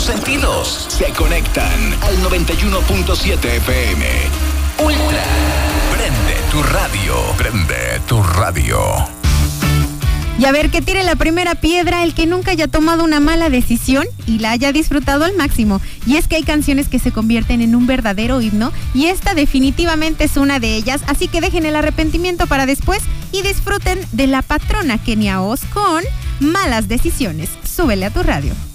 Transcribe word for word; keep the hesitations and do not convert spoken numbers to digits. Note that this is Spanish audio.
sentidos se conectan al noventa y uno punto siete F M. Ultra. Prende tu radio. Prende tu radio. Y a ver, que tire la primera piedra el que nunca haya tomado una mala decisión y la haya disfrutado al máximo. Y es que hay canciones que se convierten en un verdadero himno y esta definitivamente es una de ellas. Así que dejen el arrepentimiento para después y disfruten de la patrona Kenia Oz con Malas Decisiones. Súbele a tu radio.